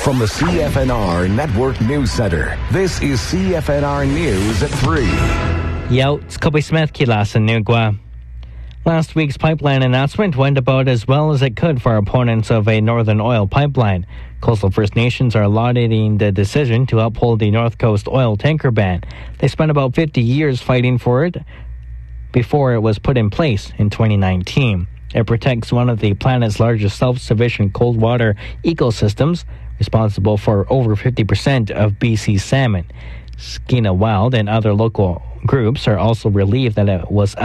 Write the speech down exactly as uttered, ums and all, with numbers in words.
From the C F N R Network News Center, this is C F N R News at three. Yo, it's Kobe Smith kila sa Nugwa. Last week's pipeline announcement went about as well as it could for opponents of a Northern Oil pipeline. Coastal First Nations are lauding the decision to uphold the North Coast oil tanker ban. They spent about fifty years fighting for it before it was put in place in twenty nineteen. It protects one of the planet's largest self-sufficient cold water ecosystems, responsible for over fifty percent of B C's salmon. Skeena Wild and other local groups are also relieved that it was